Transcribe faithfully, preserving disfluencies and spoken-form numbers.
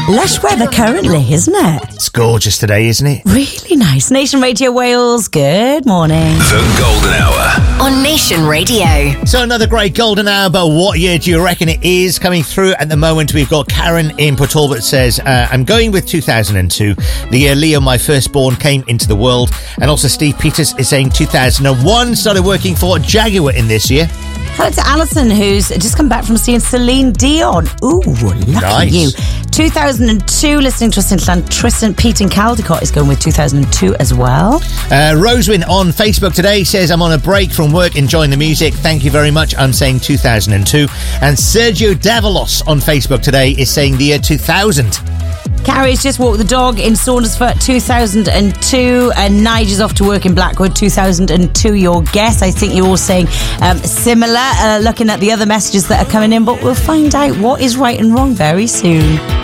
Lush weather currently, isn't it? It's gorgeous today, isn't it? Really nice. Nation Radio Wales, good morning. The Golden Hour on Nation Radio. So another great golden hour, but what year do you reckon it is? Coming through at the moment, we've got Karen in Port Talbot says, uh, I'm going with two thousand two, the year Leo, my firstborn, came into the world. And also Steve Peters is saying two thousand one, started working for Jaguar in this year. Hello to Alison, who's just come back from seeing Celine Dion. Ooh, lucky Nice. you. two thousand two, listening to us in Llantrisant. Pete in Caldecott is going with two thousand two as well. Uh, Rosewin on Facebook today says, I'm on a break from work, enjoying the music. Thank you very much. I'm saying two thousand two. And Sergio Davalos on Facebook today is saying the year two thousand. Carrie's just walked the dog in Saundersfoot, two thousand two, and Nigel's off to work in Blackwood, two thousand two. Your guess, I think you're all saying um, similar, uh, looking at the other messages that are coming in, but we'll find out what is right and wrong very soon.